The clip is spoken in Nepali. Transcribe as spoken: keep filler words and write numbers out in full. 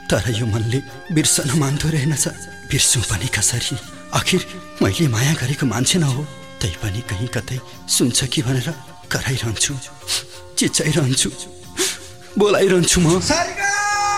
तर यो मनले बिर्सन मान्दो रहेनछ। बिर्सु पनि कसरी? आखिर मैले माया गरेको मान्छे न हो, तै पनि कहीँ कतै सुन्छ कि भनेर कराइरहन्छु, चिचाइरहन्छु, बोलाइरहन्छु म।